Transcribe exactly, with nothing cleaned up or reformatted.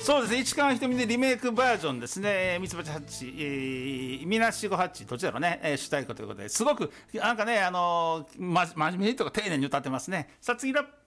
そうですね、市川ひとみでリメイクバージョンですね、ミツバチハッチ、えー、みなしごハッチ、どっちだろうね、えー、主題歌ということで、すごく、なんかね、あのー、ま、真面目にとか丁寧に歌ってますね。さあ次だ。